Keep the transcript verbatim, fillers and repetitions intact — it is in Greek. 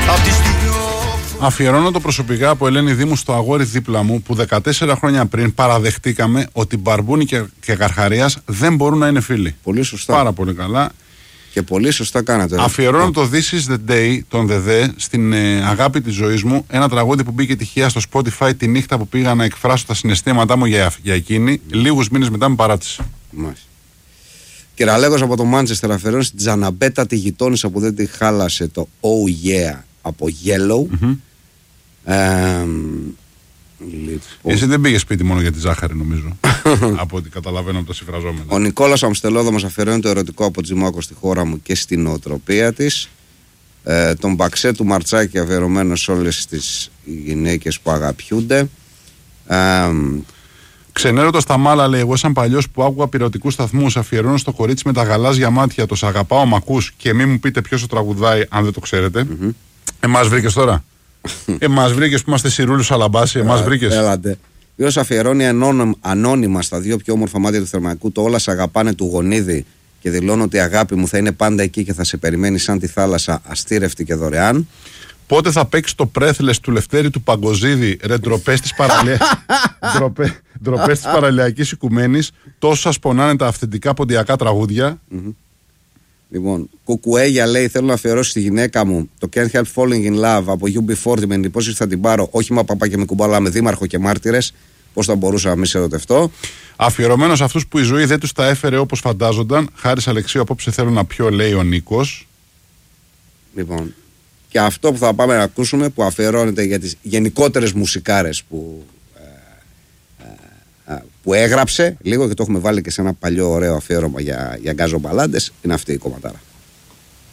Αφιερώνω το προσωπικά από Ελένη Δήμου στο αγόρι δίπλα μου που δεκατέσσερα χρόνια πριν παραδεχτήκαμε ότι Μπαρμπούνι και, και Καρχαρίας δεν μπορούν να είναι φίλοι. Πολύ σωστά. Πάρα πολύ καλά. Και πολύ σωστά κάνατε. Αφιερώνω το This is the Day των ΔΕΔΕ στην ε, αγάπη της ζωής μου. Ένα τραγούδι που μπήκε τυχαία στο Spotify τη νύχτα που πήγα να εκφράσω τα συναισθήματά μου για, για εκείνη. Λίγους μήνες μετά με παράτησε. Μάλιστα. Κυραλέγος από το Μάντσεστερ αφιερώνει στην Τζαναμπέτα τη γειτόνισσα που δεν τη χάλασε το Oh Yeah από Yellow. Mm-hmm. Ε, λοιπόν. Εσύ δεν πήγε σπίτι μόνο για τη ζάχαρη, νομίζω. Από ό,τι καταλαβαίνω από τα συμφραζόμενα. Ο Νικόλας Αμστελόδο μας αφιερώνει το ερωτικό από Τζιμάκο στη χώρα μου και στην νοοτροπία της. Ε, τον Μπαξέ του Μαρτσάκη αφιερωμένο σε όλες τις γυναίκες που αγαπιούνται. Ε, Ξενέρωτα στα μάλα, λέει: εγώ, σαν παλιός που άκουγα πειρατικούς σταθμούς, αφιερώνω στο κορίτσι με τα γαλάζια μάτια. Το σ' αγαπάω, μ' ακούς και μη μου πείτε ποιος το τραγουδάει, αν δεν το ξέρετε. Mm-hmm. Εμάς βρήκες τώρα. Εμάς βρήκες που είμαστε Σιρούλους Αλαμπάση, εμάς βρήκες. Έλατε. Ποιος αφιερώνει ανώνυμα στα δύο πιο όμορφα μάτια του Θερμαϊκού το Όλα σ' αγαπάνε του Γονίδη και δηλώνω ότι η αγάπη μου θα είναι πάντα εκεί και θα σε περιμένει σαν τη θάλασσα, αστήρευτη και δωρεάν. Πότε θα παίξει το πρέθλες του Λευτέρη του Παγκοζίδη, ρε ντροπές της ντροπές της παραλιακής οικουμένης, τόσο σας πονάνε τα αυθεντικά ποντιακά τραγούδια. Mm-hmm. Λοιπόν, Κουκουέγια λέει: θέλω να αφιερώσω στη γυναίκα μου το Can't Help Falling in Love από γιου μπι φορτί με εντυπώσεις θα την πάρω, όχι με παπά και με κουμπάλα, αλλά με δήμαρχο και μάρτυρες. Πώς θα μπορούσα να μην σε ερωτευτώ. Αφιερωμένο σε αυτούς που η ζωή δεν τους τα έφερε όπως φαντάζονταν. Χάρης Αλεξίου, απόψε θέλω να πιω, λέει ο Νίκος. Λοιπόν, και αυτό που θα πάμε να ακούσουμε που αφιερώνεται για τις γενικότερες μουσικάρες που, ε, ε, που έγραψε λίγο και το έχουμε βάλει και σε ένα παλιό ωραίο αφιέρωμα για, για γκάζο μπαλάντες, είναι αυτή η κομματάρα.